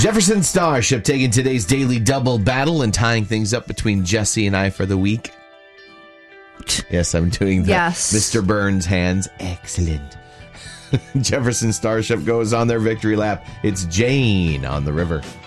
Jefferson Starship taking today's daily double battle and tying things up between Jesse and I for the week. Yes, I'm doing the Mr. Burns hands. Excellent. Jefferson Starship goes on their victory lap. It's Jane on the river.